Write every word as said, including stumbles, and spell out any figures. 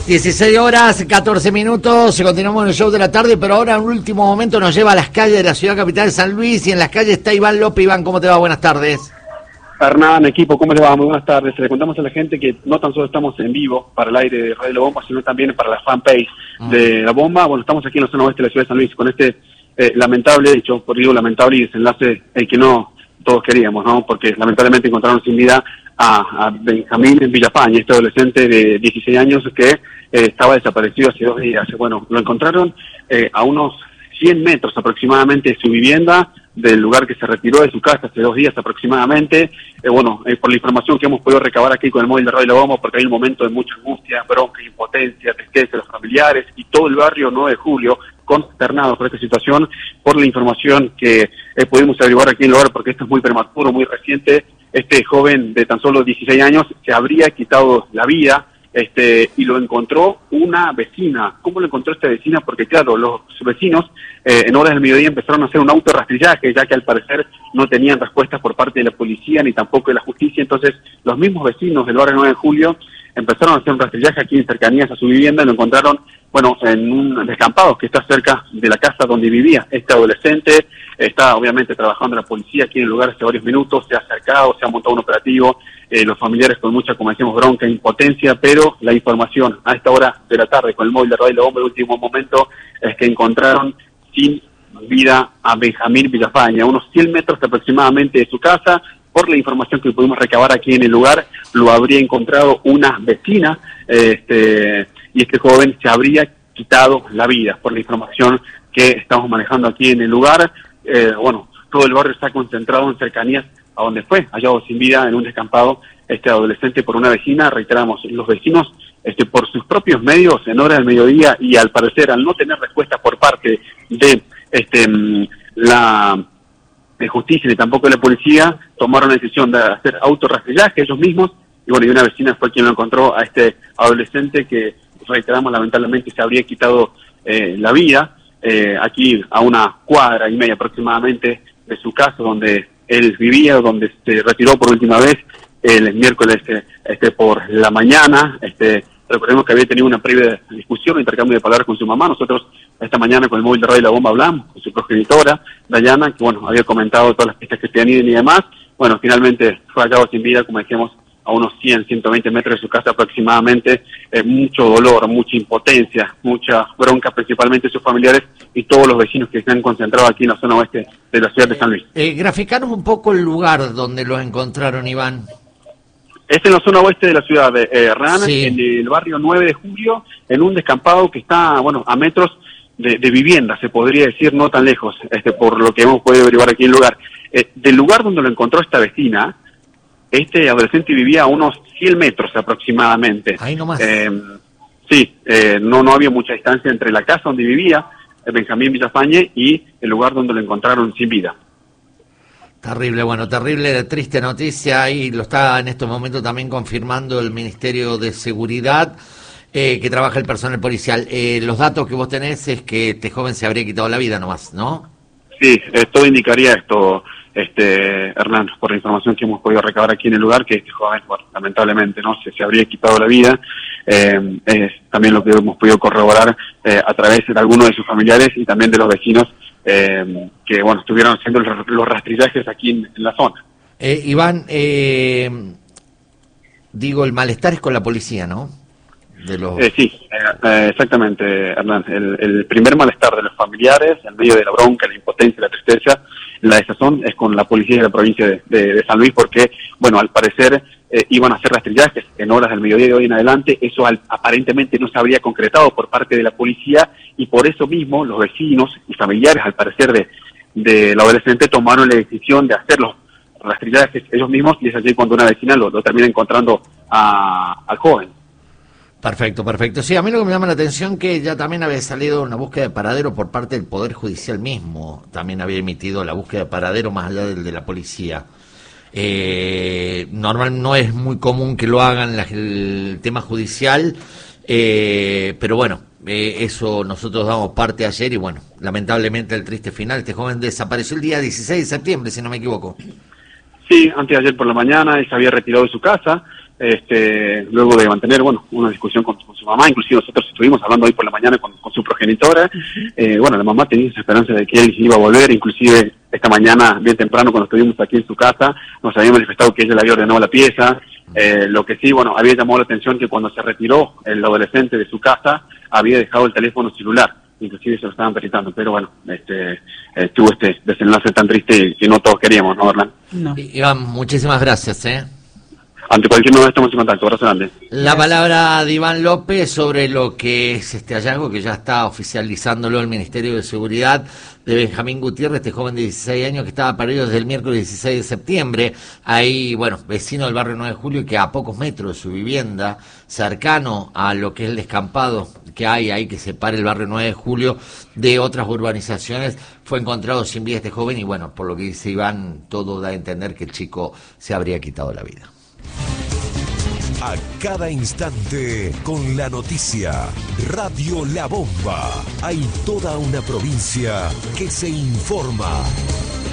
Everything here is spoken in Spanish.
dieciséis horas, catorce minutos, continuamos en el show de la tarde, pero ahora en un último momento nos lleva a las calles de la ciudad capital de San Luis, y en las calles está Iván López. Iván, ¿cómo te va? Buenas tardes. Hernán, equipo, ¿cómo les va? Muy buenas tardes. Le contamos a la gente que no tan solo estamos en vivo para el aire de Radio La Bomba, sino también para la fanpage mm. de La Bomba. Bueno, estamos aquí en la zona oeste de la ciudad de San Luis con este eh, lamentable hecho, por digo lamentable y desenlace el que no todos queríamos, ¿no? Porque lamentablemente encontraron sin vida a, a Benjamín en Villafañe, este adolescente de dieciséis años que eh, estaba desaparecido hace dos días. Bueno, lo encontraron eh, a unos cien metros aproximadamente de su vivienda, del lugar que se retiró de su casa hace dos días aproximadamente. Eh, bueno, eh, por la información que hemos podido recabar aquí con el móvil de Radio La Bomba, porque hay un momento de mucha angustia, bronca, impotencia, tristeza de los familiares y todo el barrio nueve de julio consternado por esta situación, por la información que eh, pudimos averiguar aquí en el lugar, porque esto es muy prematuro, muy reciente. Este joven de tan solo dieciséis años se habría quitado la vida, este y lo encontró una vecina. ¿Cómo lo encontró esta vecina? Porque claro, los vecinos eh, en horas del mediodía empezaron a hacer un autorrastrillaje, ya que al parecer no tenían respuestas por parte de la policía ni tampoco de la justicia. Entonces los mismos vecinos del barrio nueve de julio empezaron a hacer un rastrillaje aquí en cercanías a su vivienda y lo encontraron, bueno, en un descampado que está cerca de la casa donde vivía este adolescente. Está obviamente trabajando la policía aquí en el lugar hace varios minutos, se ha acercado, se ha montado un operativo, eh, los familiares con mucha, como decimos, bronca e impotencia, pero la información a esta hora de la tarde con el móvil de Radio La Bomba, el último momento, es que encontraron sin vida a Benjamín Villafañe, a unos cien metros aproximadamente de su casa. Por la información que pudimos recabar aquí en el lugar, lo habría encontrado una vecina, este, y este joven se habría quitado la vida, por la información que estamos manejando aquí en el lugar. Eh, bueno, todo el barrio está concentrado en cercanías a donde fue hallado sin vida en un descampado este adolescente por una vecina. Reiteramos, los vecinos, este, por sus propios medios, en horas del mediodía, y al parecer al no tener respuesta por parte de este la de justicia ni tampoco de la policía, tomaron la decisión de hacer autorrastrillaje ellos mismos, y bueno, y una vecina fue quien lo encontró a este adolescente que, reiteramos, lamentablemente se habría quitado eh, la vida, eh, aquí a una cuadra y media aproximadamente de su casa donde él vivía, donde se retiró por última vez el miércoles este, este por la mañana. Este recordemos que había tenido una previa discusión, un intercambio de palabras con su mamá. Nosotros esta mañana con el móvil de Radio La Bomba hablamos con su progenitora, Dayana, que bueno, había comentado todas las pistas que tenían y demás. Bueno, finalmente fue hallado sin vida, como decíamos, a unos cien, ciento veinte metros de su casa aproximadamente. Eh, mucho dolor, mucha impotencia, mucha bronca, principalmente sus familiares y todos los vecinos que se han concentrado aquí en la zona oeste de la ciudad de San Luis. Eh, graficanos un poco el lugar donde lo encontraron, Iván. Es en la zona oeste de la ciudad de eh, Hernán, sí. En el barrio nueve de julio, en un descampado que está, bueno, a metros de, de vivienda, se podría decir, no tan lejos, este por lo que hemos podido averiguar aquí en el lugar. Eh, del lugar donde lo encontró esta vecina, este adolescente vivía a unos cien metros aproximadamente. Ahí nomás. Eh, sí, eh, no, no había mucha distancia entre la casa donde vivía Benjamín Villafañe y el lugar donde lo encontraron sin vida. Terrible, bueno, terrible, triste noticia, y lo está en estos momentos también confirmando el Ministerio de Seguridad, eh, que trabaja el personal policial. Eh, los datos que vos tenés es que este joven se habría quitado la vida nomás, ¿no? Sí, eh, todo indicaría esto, este Hernán, por la información que hemos podido recabar aquí en el lugar, que este joven, bueno, lamentablemente, no se, se habría quitado la vida. Eh, es también lo que hemos podido corroborar eh, a través de algunos de sus familiares y también de los vecinos, Eh, que bueno, estuvieron haciendo los, los rastrillajes aquí en, en la zona. Eh, Iván, eh, digo, el malestar es con la policía, ¿no? De los... eh, sí, eh, eh, exactamente, Hernán. El, el primer malestar de los familiares, en medio de la bronca, la impotencia, la tristeza, la desazón, es con la policía de la provincia de, de, de San Luis, porque, bueno, al parecer eh, iban a hacer rastrillajes en horas del mediodía de hoy en adelante. Eso al, aparentemente no se habría concretado por parte de la policía, y por eso mismo los vecinos y familiares, al parecer, de, de la adolescente tomaron la decisión de hacer los rastrillajes ellos mismos, y es allí cuando una vecina lo, lo termina encontrando a, al joven. Perfecto, perfecto. Sí, a mí lo que me llama la atención que ya también había salido una búsqueda de paradero por parte del Poder Judicial mismo. También había emitido la búsqueda de paradero más allá del de la policía. Eh, normal, no es muy común que lo hagan la, el tema judicial, eh, pero bueno, eh, eso nosotros damos parte ayer y bueno, lamentablemente el triste final. Este joven desapareció el día dieciséis de septiembre, si no me equivoco. Sí, antes de ayer por la mañana él se había retirado de su casa, este, luego de mantener, bueno, una discusión con, con su mamá, inclusive nosotros estuvimos hablando hoy por la mañana con, con su progenitora. Uh-huh. eh, bueno, la mamá tenía esa esperanza de que él iba a volver, inclusive esta mañana, bien temprano, cuando estuvimos aquí en su casa, nos había manifestado que ella le había ordenado la pieza. Eh, lo que sí, bueno, había llamado la atención que cuando se retiró el adolescente de su casa, había dejado el teléfono celular, inclusive se lo estaban peritando, pero bueno, este, eh, tuvo este desenlace tan triste que no todos queríamos, ¿no, Orlando? No. Iván, muchísimas gracias, ¿eh? Ante cualquier novedad estamos en contacto. Abrazo grande. La palabra de Iván López sobre lo que es este hallazgo que ya está oficializándolo el Ministerio de Seguridad de Benjamín Gutiérrez, este joven de dieciséis años que estaba perdido desde el miércoles dieciséis de septiembre, ahí, bueno, vecino del barrio nueve de julio y que a pocos metros de su vivienda, cercano a lo que es el descampado que hay ahí que separa el barrio nueve de julio de otras urbanizaciones, fue encontrado sin vida este joven y bueno, por lo que dice Iván, todo da a entender que el chico se habría quitado la vida. A cada instante con la noticia. Radio La Bomba. Hay toda una provincia que se informa.